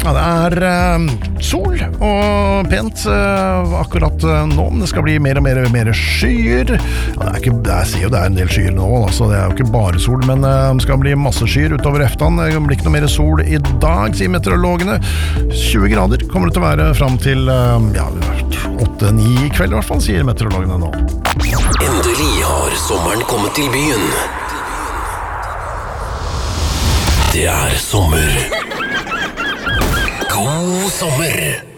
Ja, det sol og pent akkurat nå, men det skal bli mer og mer skyer. Ja, jeg ser jo det en del skyer nå, altså det jo ikke bare sol, men det skal bli masse skyer utover eftan. Det blir ikke noe mer sol i dag, sier meteorologene. 20 grader kommer det til å være frem til 8-9 i kveld i hvert fall, sier meteorologene nå. Endelig har sommeren kommet til byen. Det sommer. God sommer!